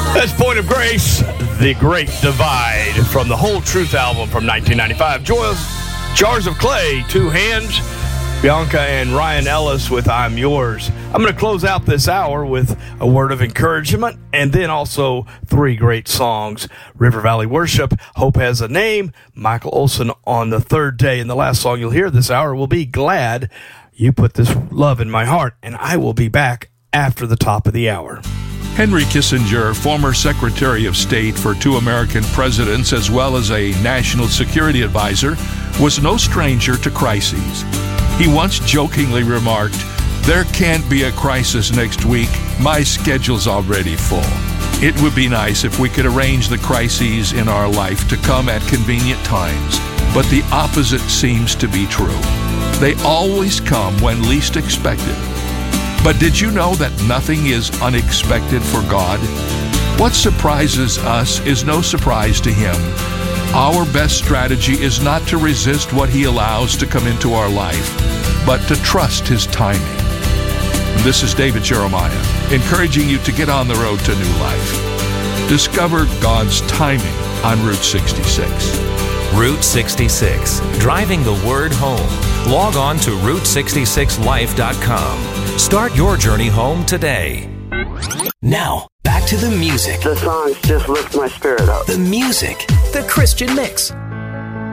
That's Point of Grace, The Great Divide, from the Whole Truth album from 1995. Jars of Clay, Two Hands, Bianca and Ryan Ellis with I'm Yours. I'm going to close out this hour with a word of encouragement and then also three great songs. River Valley Worship, Hope Has a Name, Michael Olson on the Third Day. And the last song you'll hear this hour will be Glad You Put This Love in My Heart. And I will be back after the top of the hour. Henry Kissinger, former Secretary of State for two American presidents as well as a national security advisor, was no stranger to crises. He once jokingly remarked, "There can't be a crisis next week. My schedule's already full." It would be nice if we could arrange the crises in our life to come at convenient times, but the opposite seems to be true. They always come when least expected. But did you know that nothing is unexpected for God? What surprises us is no surprise to Him. Our best strategy is not to resist what He allows to come into our life, but to trust His timing. This is David Jeremiah, encouraging you to get on the road to new life. Discover God's timing on Route 66. Route 66, driving the word home. Log on to Route66Life.com. Start your journey home today. Now, back to the music. The songs just lift my spirit up. The music. The Christian Mix.